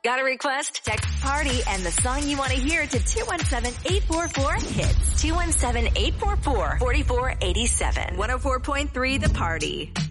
Got a request? Text PARTY and the song you want to hear to 217-844-HITS. 217-844-4487. 104.3 The Party.